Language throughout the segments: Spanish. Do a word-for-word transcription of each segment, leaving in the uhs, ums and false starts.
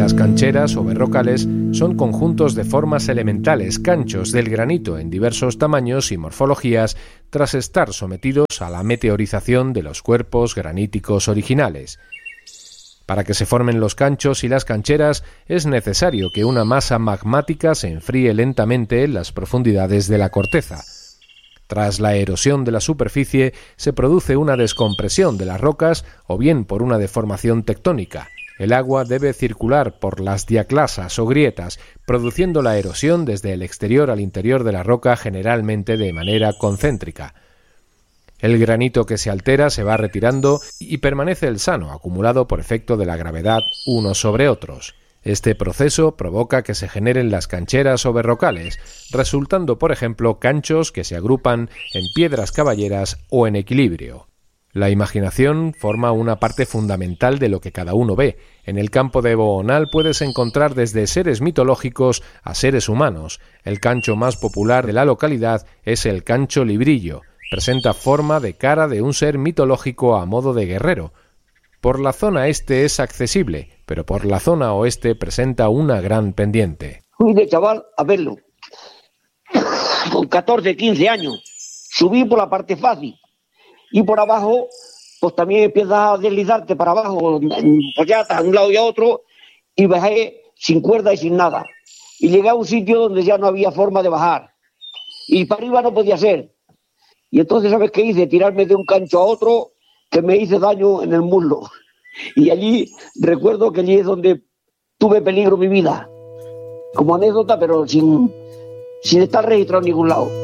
Las cancheras o berrocales son conjuntos de formas elementales, canchos del granito en diversos tamaños y morfologías, tras estar sometidos a la meteorización de los cuerpos graníticos originales. Para que se formen los canchos y las cancheras es necesario que una masa magmática se enfríe lentamente en las profundidades de la corteza. Tras la erosión de la superficie se produce una descompresión de las rocas o bien por una deformación tectónica. El agua debe circular por las diaclasas o grietas, produciendo la erosión desde el exterior al interior de la roca, generalmente de manera concéntrica. El granito que se altera se va retirando y permanece el sano, acumulado por efecto de la gravedad unos sobre otros. Este proceso provoca que se generen las cancheras o berrocales, resultando, por ejemplo, canchos que se agrupan en piedras caballeras o en equilibrio. La imaginación forma una parte fundamental de lo que cada uno ve. En el campo de Bohonal puedes encontrar desde seres mitológicos a seres humanos. El cancho más popular de la localidad es el cancho Librillo. Presenta forma de cara de un ser mitológico a modo de guerrero. Por la zona este es accesible, pero por la zona oeste presenta una gran pendiente. Fui de chaval a verlo. Con catorce, quince años. Subí por la parte fácil. Y por abajo, pues también empiezas a deslizarte para abajo, pues ya a un lado y a otro, y bajé sin cuerda y sin nada. Y llegué a un sitio donde ya no había forma de bajar. Y para arriba no podía ser. Y entonces, ¿sabes qué hice? Tirarme de un cancho a otro, que me hice daño en el muslo. Y allí, recuerdo que allí es donde tuve peligro en mi vida. Como anécdota, pero sin, sin estar registrado en ningún lado.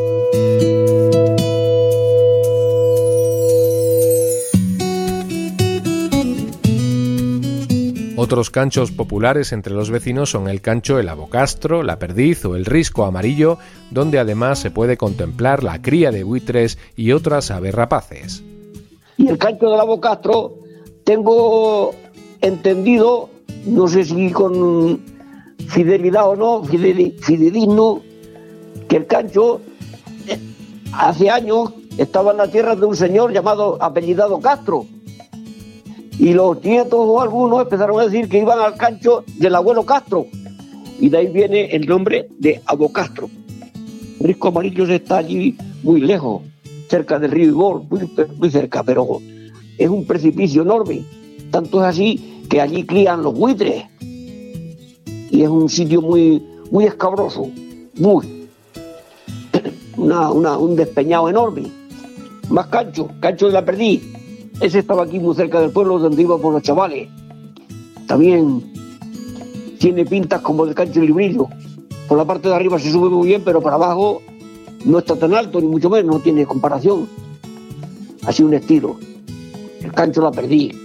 Otros canchos populares entre los vecinos son el cancho El Abocastro, la Perdiz o el Risco Amarillo, donde además se puede contemplar la cría de buitres y otras aves rapaces. Y el cancho del Abocastro tengo entendido, no sé si con fidelidad o no, fidel, fidedigno, que el cancho hace años estaba en la tierra de un señor llamado apellidado Castro. Y los nietos o algunos empezaron a decir que iban al cancho del abuelo Castro. Y de ahí viene el nombre de Abocastro. El Risco Amarillo está allí muy lejos, cerca del río Ibor, muy, muy cerca, pero es un precipicio enorme. Tanto es así que allí crían los buitres. Y es un sitio muy, muy escabroso, muy. Una, una, un despeñado enorme. Más cancho, cancho de la Perdiz. Ese estaba aquí muy cerca del pueblo donde iba por los chavales. También tiene pintas como del cancho Librillo. Por la parte de arriba se sube muy bien, pero para abajo no está tan alto, ni mucho menos, no tiene comparación. Así un estilo. El cancho La Perdiz.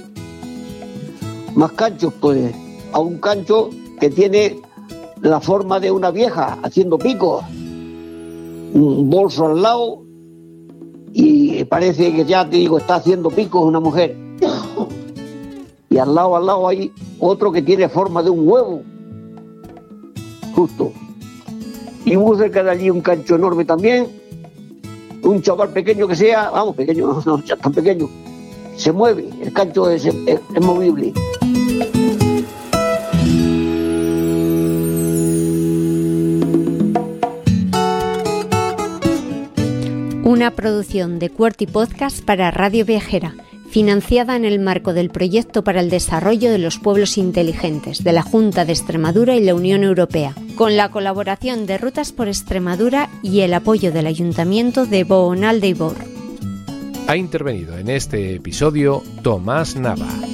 Más canchos, pues, a un cancho que tiene la forma de una vieja haciendo picos. Un bolso al lado. Y parece que ya te digo, está haciendo picos una mujer. Y al lado, al lado hay otro que tiene forma de un huevo. Justo. Y muy cerca de allí un cancho enorme también. Un chaval pequeño que sea, vamos, pequeño, no, no ya tan pequeño, se mueve, el cancho es, es, es movible. Una producción de Cuerty Podcast para Radio Viajera, financiada en el marco del Proyecto para el Desarrollo de los Pueblos Inteligentes de la Junta de Extremadura y la Unión Europea, con la colaboración de Rutas por Extremadura y el apoyo del Ayuntamiento de Bohonal de Ibor. Ha intervenido en este episodio Tomás Nava.